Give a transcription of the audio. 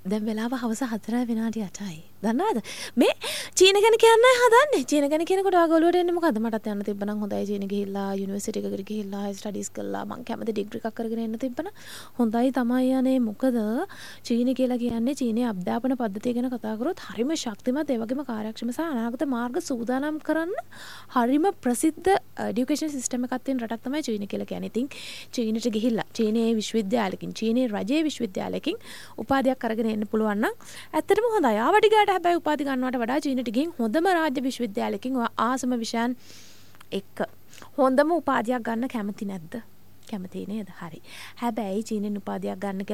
දැන් වෙලාව හවස 4 විනාඩි 8යි. දන්නවද? මේ චීන ගැන කියන්නයි හදන්නේ. චීන ගැන කියනකොට ආ ගොළුවට එන්නේ මොකද්ද? මටත් යන්න තිබ්බනම් හොඳයි චීන ගිහිල්ලා යුනිවර්සිටි එකකට ගිහිල්ලා ස්ටඩීස් කරලා මං කැමති ඩිග්‍රී එකක් කරගෙන එන්න තිබ්බනම් හොඳයි තමයි යන්නේ. මොකද චීන කියලා කියන්නේ චීනයේ අධ්‍යාපන පද්ධතිය ගැන කතා කරොත් හරිම ශක්තිමත් ඒ වගේම කාර්යක්ෂම සහ අනාගත මාර්ග සූදානම් කරන්න හරිම ප්‍රසිද්ධ এডুকেෂන් සිස්ටම් එකක් තියෙන රටක් තමයි චීන කියලා කියන්නේ. ඉතින් චීනට ගිහිල්ලා චීනයේ විශ්වවිද්‍යාලයකින් චීනයේ රජයේ විශ්වවිද්‍යාලයකින් උපාධියක් අරගෙන එන්න පුළුවන් නම් ඇත්තටම හොඳයි. ආවට ගියාට හැබැයි උපාධි ගන්නවට වඩා චීනට ගිහින් හොඳම රාජ්‍ය විශ්වවිද්‍යාලයකින් ආසම විෂයන් එක්ක හොඳම උපාධියක් ගන්න කැමති නැද්ද? කැමති නේද? හරි. හැබැයි චීනෙන් උපාධියක් ගන්න